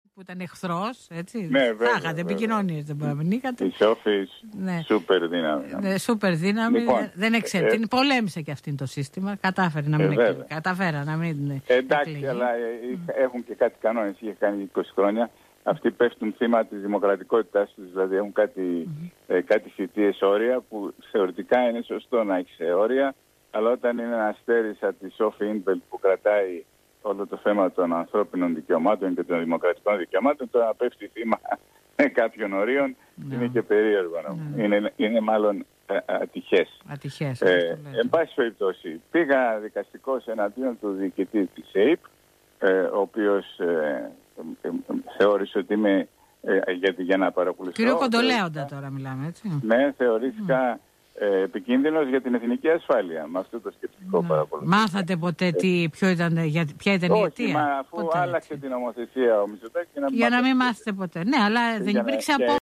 που ήταν εχθρός, έτσι. Ναι, θα είχατε επικοινωνίες, δεν μπορεί να μην είχατε. Η Σόφη, σούπερ δύναμη. Ναι, σούπερ δύναμη, λοιπόν, δεν εξαιρετική. Πολέμησε και αυτήν το σύστημα, κατάφερε να μην εκλεγεί. Καταφέρα να μην εντάξει, εκλεγεί. αλλά έχουν και κάτι κανόνες, είχε κάνει 20 χρόνια. Αυτοί πέφτουν θύμα της δημοκρατικότητάς τους, δηλαδή έχουν κάτι θητείες όρια που θεωρητικά είναι σωστό να έχει όρια, αλλά όταν είναι ένα αστέρι σαν τη Σόφη Ίντβελτ που κρατάει όλο το θέμα των ανθρώπινων δικαιωμάτων και των δημοκρατικών δικαιωμάτων, το να πέφτει θύμα κάποιων ορίων είναι και περίεργο. Είναι μάλλον ατυχές. Εν πάση περιπτώσει, πήγα δικαστικός εναντίον του διοικητή της ΕΙΠ, ο οποίος θεώρησε ότι είμαι για να παρακολουθήσω. Κύριο Κοντολέοντα τώρα μιλάμε, έτσι. Ναι, θεωρήθηκα επικίνδυνος για την εθνική ασφάλεια με αυτό το σκεπτικό παρακολουθήσω. Μάθατε ποτέ ποια ήταν η αιτία? Όχι, αφού άλλαξε την νομοθεσία ο Μητσοτάκης. Για να μην μάθετε ποτέ. Ναι, αλλά δεν υπήρξε απόφαση.